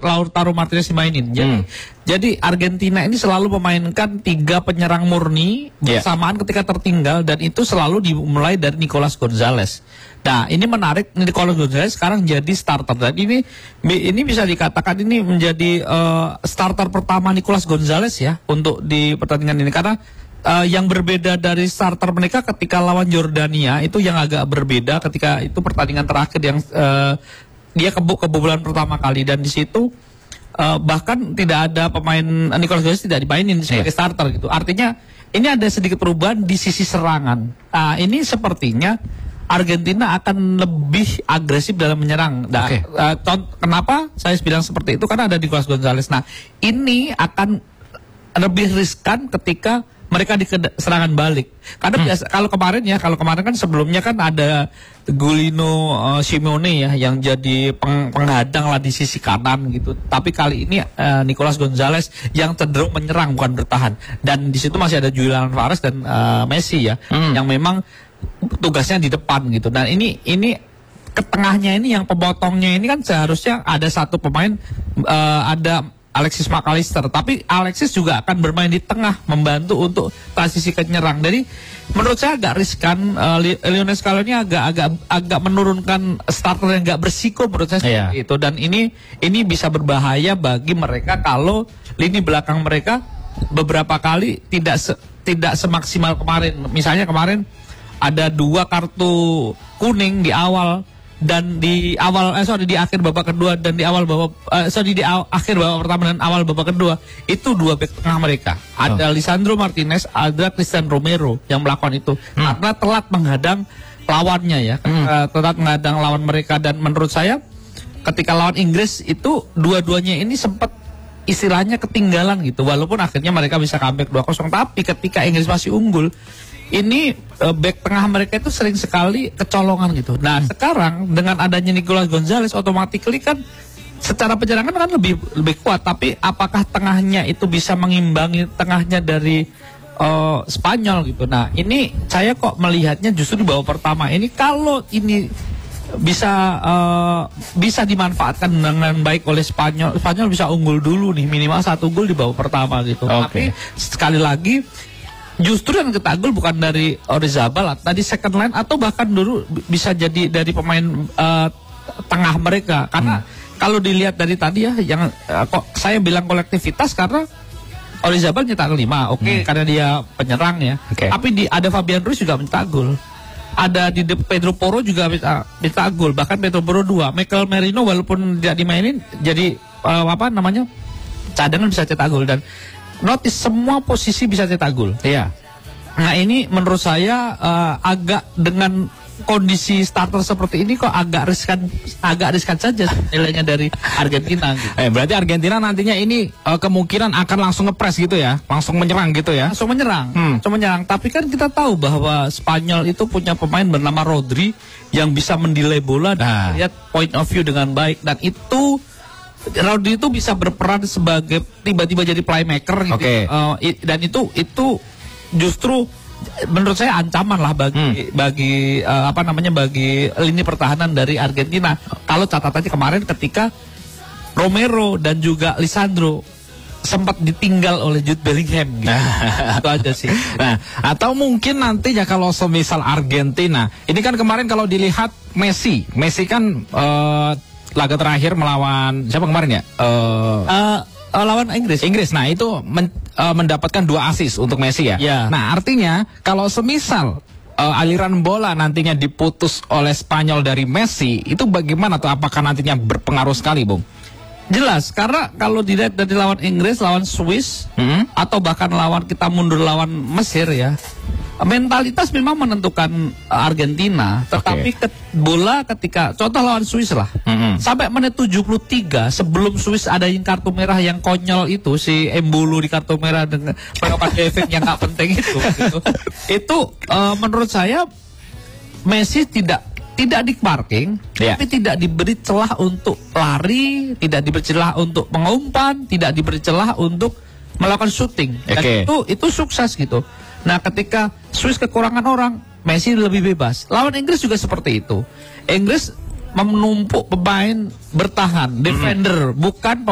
Lautaro Martinez dimainin. Jadi Argentina ini selalu memainkan 3 penyerang murni bersamaan ketika tertinggal, dan itu selalu dimulai dari Nicolas Gonzalez. Nah, ini menarik, Nicolas Gonzalez sekarang jadi starter, dan ini bisa dikatakan ini menjadi starter pertama Nicolas Gonzalez ya untuk di pertandingan ini, karena yang berbeda dari starter mereka ketika lawan Jordania itu yang agak berbeda ketika itu pertandingan terakhir yang dia kebobolan pertama kali, dan di situ bahkan tidak ada pemain Nicolas Gonzalez tidak dimainin sebagai starter gitu. Artinya ini ada sedikit perubahan di sisi serangan. Nah, ini sepertinya Argentina akan lebih agresif dalam menyerang. Nah, kenapa saya bilang seperti itu? Karena ada Nicolas Gonzalez. Nah, ini akan lebih riskan ketika mereka di serangan balik. Karena biasa, kalau kemarin kan sebelumnya kan ada Gulino Simeone ya yang jadi penghadang lah di sisi kanan gitu. Tapi kali ini Nicolas Gonzalez yang cenderung menyerang bukan bertahan. Dan di situ masih ada Julian Alvarez dan Messi ya yang memang tugasnya di depan gitu. Dan ini ke tengahnya ini yang pemotongnya ini kan seharusnya ada satu pemain, ada Alexis McAllister, tapi Alexis juga akan bermain di tengah membantu untuk transisi ke nyerang. Jadi menurut saya agak riskan, Lionel Scaloni agak menurunkan starter yang agak bersiko menurut saya itu, dan ini bisa berbahaya bagi mereka kalau lini belakang mereka beberapa kali tidak semaksimal kemarin. Misalnya kemarin ada 2 kartu kuning di awal dan di akhir babak kedua dan di akhir babak pertama dan awal babak kedua itu 2 bek tengah mereka. Ada Lisandro Martinez, ada Cristian Romero yang melakukan itu karena telat menghadang lawannya ya, telat menghadang lawan mereka. Dan menurut saya ketika lawan Inggris itu dua-duanya ini sempat istilahnya ketinggalan gitu, walaupun akhirnya mereka bisa comeback 2-0, tapi ketika Inggris masih unggul ini back tengah mereka itu sering sekali kecolongan gitu. Nah sekarang dengan adanya Nicolas Gonzalez automatically kan secara penyerangan kan lebih kuat, tapi apakah tengahnya itu bisa mengimbangi tengahnya dari Spanyol gitu. Nah ini saya kok melihatnya justru di babak pertama ini kalau ini bisa dimanfaatkan dengan baik oleh Spanyol bisa unggul dulu nih, minimal 1 gol di babak pertama gitu. Tapi sekali lagi justru yang cetak gol bukan dari Orizabal, tadi second line atau bahkan dulu bisa jadi dari pemain tengah mereka. Karena kalau dilihat dari tadi ya, yang kok saya bilang kolektivitas karena Orizabal nyetak 5, karena dia penyerang ya. Tapi ada Fabian Ruiz juga mencetak gol. Ada di Pedro Porro juga mencetak gol. Bahkan Pedro Porro 2. Michael Merino walaupun tidak dimainin jadi cadangan bisa cetak gol, dan notice semua posisi bisa cetak gol. Nah ini menurut saya agak dengan kondisi starter seperti ini kok agak riskan saja nilainya dari Argentina gitu. Berarti Argentina nantinya ini kemungkinan akan langsung ngepres gitu ya, langsung menyerang gitu ya. Langsung menyerang. Tapi kan kita tahu bahwa Spanyol itu punya pemain bernama Rodri yang bisa mendelay bola dan lihat point of view dengan baik, dan itu Rodri itu bisa berperan sebagai tiba-tiba jadi playmaker gitu. Dan itu justru menurut saya ancaman lah bagi lini pertahanan dari Argentina. Kalau catatannya kemarin ketika Romero dan juga Lisandro sempat ditinggal oleh Jude Bellingham gitu. Itu aja sih. Nah, atau mungkin nantinya kalau semisal Argentina, ini kan kemarin kalau dilihat Messi kan laga terakhir melawan siapa kemarin ya? Lawan Inggris. Nah itu mendapatkan 2 assist untuk Messi ya. Nah artinya kalau semisal aliran bola nantinya diputus oleh Spanyol dari Messi, itu bagaimana tuh? Apakah nantinya berpengaruh sekali, Bung? Jelas, karena kalau dilihat dari lawan Inggris, lawan Swiss, atau bahkan kita mundur lawan Mesir ya, mentalitas memang menentukan Argentina. Tetapi bola ketika contoh lawan Swiss lah, sampai menit 73 sebelum Swiss ada yang kartu merah yang konyol itu, si Embolo di kartu merah dengan melakukan efek yang nggak penting itu itu menurut saya Messi tidak di parking, tapi tidak diberi celah untuk lari, tidak diberi celah untuk mengumpan, tidak diberi celah untuk melakukan syuting. Dan itu sukses gitu. Nah, ketika Swiss kekurangan orang, Messi lebih bebas. Lawan Inggris juga seperti itu. Inggris menumpuk pemain bertahan, defender, bukan